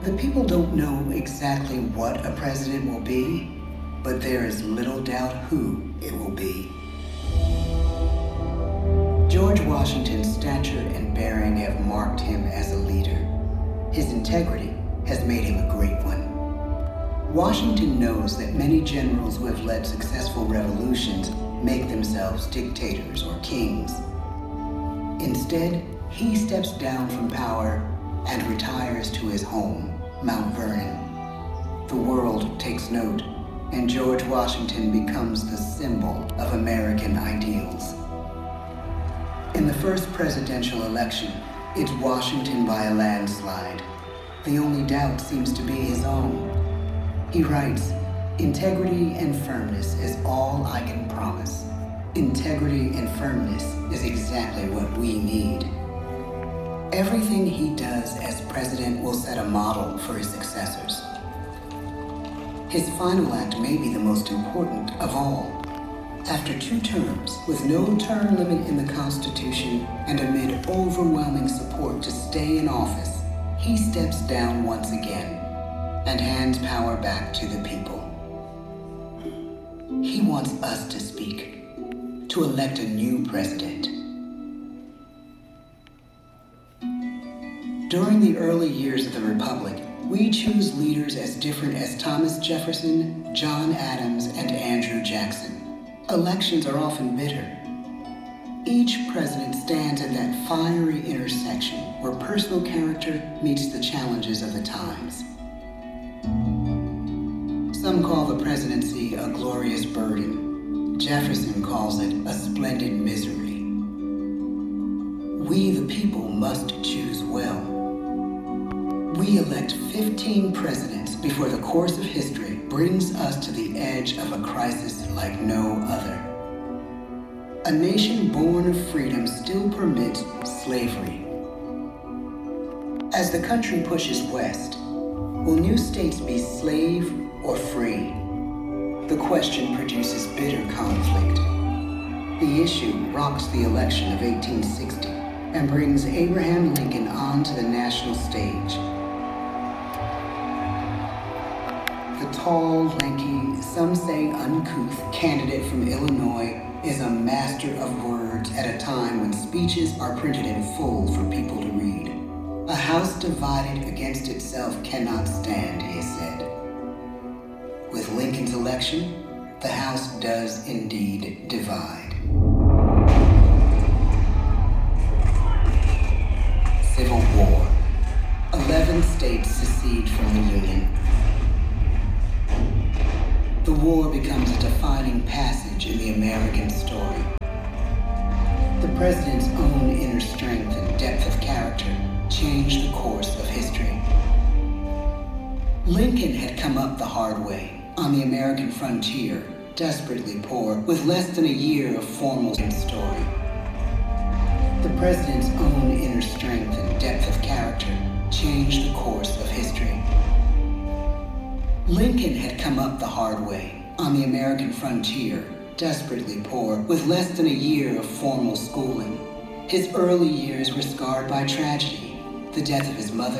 The people don't know exactly what a president will be, but there is little doubt who it will be. George Washington's stature and bearing have marked him as a leader. His integrity has made him a great one. Washington knows that many generals who have led successful revolutions make themselves dictators or kings. Instead, he steps down from power and retires to his home, Mount Vernon. The world takes note, and George Washington becomes the symbol of American ideals. In the first presidential election, it's Washington by a landslide. The only doubt seems to be his own. He writes, "Integrity and firmness is all I can promise. Integrity and firmness is exactly what we need." Everything he does as president will set a model for his successors. His final act may be the most important of all. After 2 terms, with no term limit in the Constitution and amid overwhelming support to stay in office, he steps down once again and hands power back to the people. He wants us to speak, to elect a new president. During the early years of the Republic, we choose leaders as different as Thomas Jefferson, John Adams, and Andrew Jackson. Elections are often bitter. Each president stands at that fiery intersection where personal character meets the challenges of the times. Some call the presidency a glorious burden. Jefferson calls it a splendid misery. We, the people, must choose well. We elect 15 presidents before the course of history brings us to the edge of a crisis like no other. A nation born of freedom still permits slavery. As the country pushes west, will new states be slave or free? The question produces bitter conflict. The issue rocks the election of 1860 and brings Abraham Lincoln onto the national stage. The tall, lanky, some say uncouth candidate from Illinois is a master of words at a time when speeches are printed in full for people to read. A house divided against itself cannot stand, he said. With Lincoln's election, the House does indeed divide. Civil War. 11 states secede from the Union. The war becomes a defining passage in the American story. The president's own inner strength and depth of character changed the course of history. Lincoln had come up the hard way on the American frontier, desperately poor, with less than a year of formal story. The president's own inner strength and depth of character changed the course of history. Lincoln had come up the hard way on the American frontier, desperately poor, with less than a year of formal schooling. His early years were scarred by tragedy, the death of his mother,